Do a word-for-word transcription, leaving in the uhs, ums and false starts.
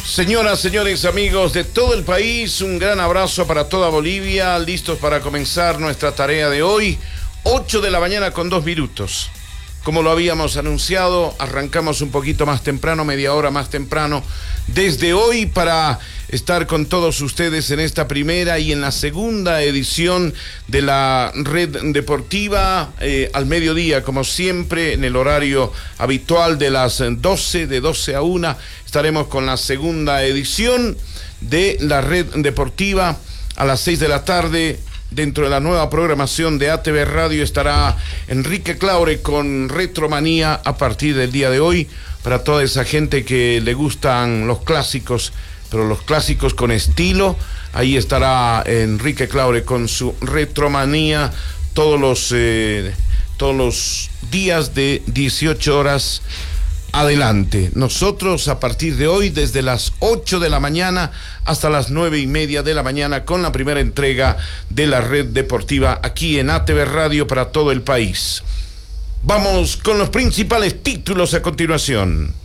Señoras, señores, amigos de todo el país, un gran abrazo para toda Bolivia, listos para comenzar nuestra tarea de hoy, ocho de la mañana con dos minutos. Como lo habíamos anunciado, arrancamos un poquito más temprano, media hora más temprano, desde hoy para estar con todos ustedes en esta primera y en la segunda edición de la Red Deportiva, eh, al mediodía, como siempre, en el horario habitual de las doce, de doce a una, estaremos con la segunda edición de la Red Deportiva a las seis de la tarde. Dentro de la nueva programación de A T V Radio estará Enrique Claure con Retromanía a partir del día de hoy, para toda esa gente que le gustan los clásicos, pero los clásicos con estilo. Ahí estará Enrique Claure con su Retromanía todos los, eh, todos los días de dieciocho horas adelante. Nosotros a partir de hoy desde las ocho de la mañana hasta las nueve y media de la mañana con la primera entrega de la Red Deportiva aquí en A T V Radio para todo el país. Vamos con los principales títulos a continuación.